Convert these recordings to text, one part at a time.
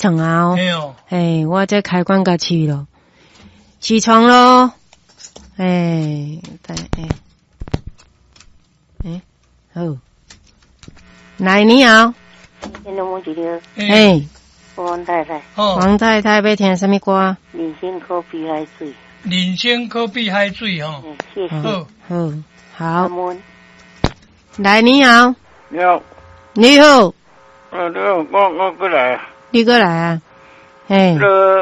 床啊哦。 哎呦， 哎，我这开关甲去咯，起床咯。哎，好，来你好。 现在我记得， 哎， 王太太， 王太太要听什么歌？ 人生可比海水。 人生可比海水吼。 谢谢。 好。来你好。 你好。 你好。 你好，我过来。 你过来啊？哎。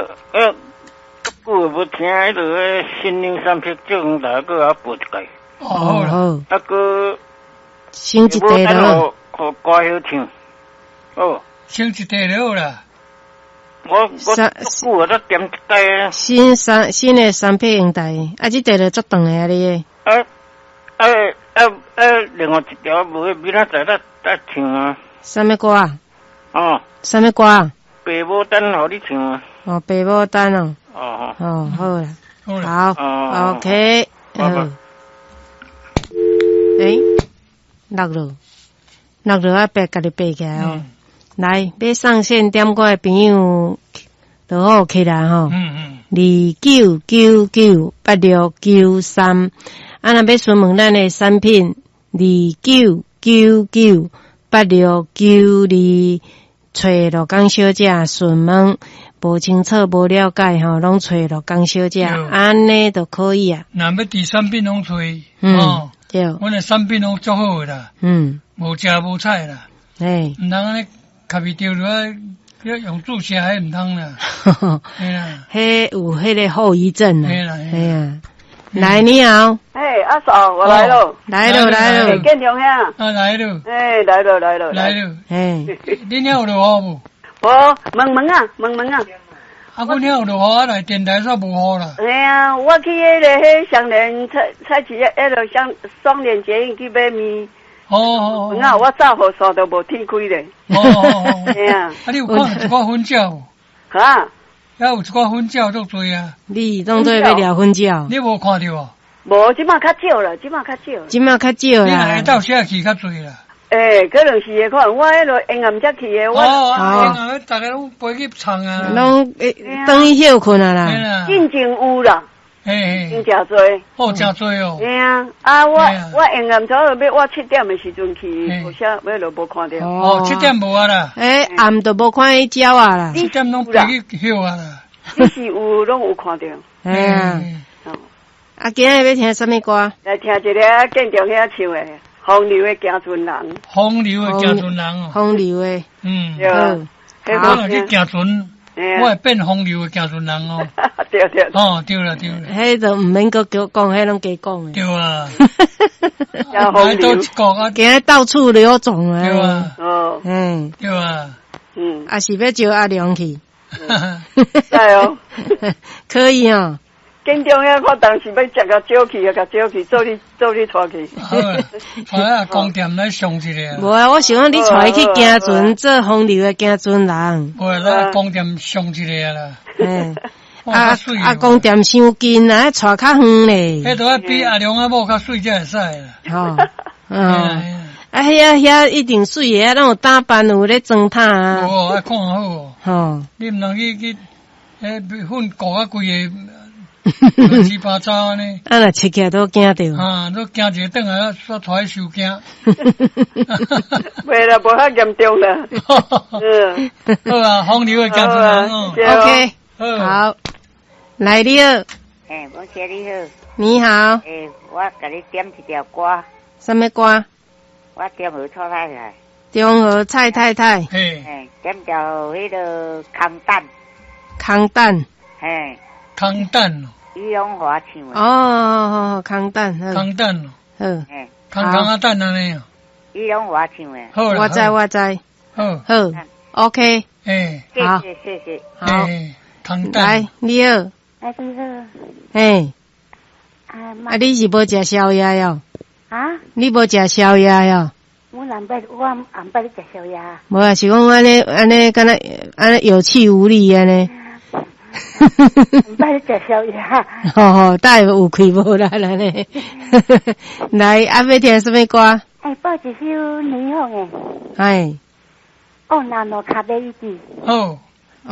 我要听迄个新娘三匹种，大个啊播一届。 好。 啊个。 先一地咯。 好歌好唱。 先一地了啦。 我都点一袋啊。 新的三匹用台，这地就足长的啊你。 另外一条无明仔载咱唱啊。 什么歌啊？什么歌啊？ 爸母等互你唱啊。 爸母等哦。好啦。好 ，OK。落落啊，家己背起来哦。来，要上线点歌的朋友，就好起来吼。29998693，若要询问咱的产品29998692，找罗江小姐询问，无清楚无了解吼，拢找罗江小姐，安尼就可以啊。 若要伫产品拢找， 对， 阮的产品拢足好啦，无食无菜啦，毋通安尼咖啡掉落来，要用注射还毋通啦，嘿啦， 迄有迄个后遗症啊， 嘿啦， 来你好， 阿嫂，我来了， 来了， 建中兄， 来了， 来了， 恁遐有落雨无？ 无，问啊， 阮遐有落雨，来电台煞无雨啦。 我去迄双连菜市迄个双连捷运去买面。我早好煞都无天开咧。 你有看一寡粉饺无？ 哈？ 遐有一寡粉饺足多啊。 你当做要聊粉饺？ 你无看到啊？ 无，即马较少啦。 即马较少啦。 你下到社去较多啦。 可能是看我迄落沿岸才去的。 沿岸大家拢飞去唱啊。 拢等伊休困啊啦。 进前有啦。真正多， 真多哦。 我沿岸早要我7点的时阵去，有啥要落无看到。 7点无啊啦。 暗都无看伊鸟啊啦。 7点拢飞去休啊啦。 你是有拢有看到。 今日要听什么歌？ 来听一个建中遐唱的《风流的行船人》。 风流的行船人哦。 风流的。 对。 我若去行船。我会变风流的行船人哦。 对。 对啦。 迄就毋免搁讲，迄拢加讲诶。 对啊。 来到一国啊， 今日到处流动啊。 对啊。对啊。 也是要招阿良去。 对哦。 可以哦。 建中遐我当时要食个酒去，做你带去。 好啊，宫殿来上一个。 无啊，我想讲你带去行船，做风流的行船人。 无啦，宫殿上一个啦。 宫殿伤近啊，带较远咧。 迄都要比阿良阿某较水才会使啦。 遐一定水的，拢有打扮，有咧装塔啊。 爱看好。你毋通去粉糊啊规个。乱七八糟安尼， 若切起来都惊到。 都惊一个转来煞带受惊。 袂啦，无遐严重啦。 好啊，风流的行船人哦。 OK， 好，来你好。 我谢你好。 你好。 我甲你点一条歌。 什么歌？ 我点河蔡太太。 中和蔡太太。 点条迄个空蛋。 空蛋。 空蛋李永华唱的。 空蛋。 空蛋好。 空啊蛋安尼哦。 李永华唱的。 好啦。 我知。 好。 OK。 好。谢谢。 好。 空蛋。 来，你好。 你好。你是无食宵夜哟？你无食宵夜哟？ 我暗晡咧食宵夜。 无啊，是讲安尼，敢若安尼有气无力安尼。 唔捌食宵夜。 等下有开无啦呢？来，要听什么歌？ 播一首霓虹的。 哎。 难路卡尾子。 好。